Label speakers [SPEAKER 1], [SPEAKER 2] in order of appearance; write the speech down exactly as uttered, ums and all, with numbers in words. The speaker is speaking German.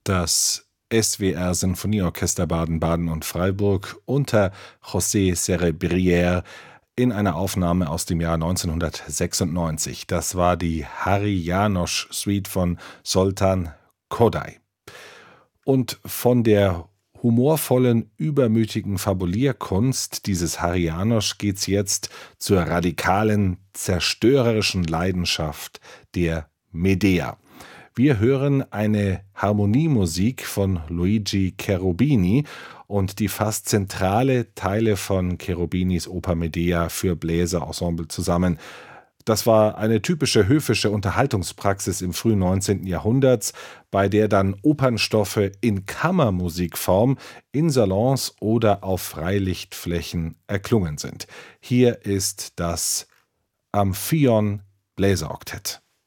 [SPEAKER 1] Das S W R Sinfonieorchester Baden-Baden und Freiburg unter José Cerebrière in einer Aufnahme aus dem Jahr neunzehnhundertsechsundneunzig. Das war die Hari János Suite von Zoltán Kodály. Und von der humorvollen, übermütigen Fabulierkunst dieses Hari János geht's jetzt zur radikalen, zerstörerischen Leidenschaft der Medea. Wir hören eine Harmoniemusik von Luigi Cherubini und die fast zentrale Teile von Cherubinis Oper Medea für Bläserensemble zusammen. Das war eine typische höfische Unterhaltungspraxis im frühen neunzehnten Jahrhunderts, bei der dann Opernstoffe in Kammermusikform in Salons oder auf Freilichtflächen erklungen sind. Hier ist das Amphion Bläseroktett.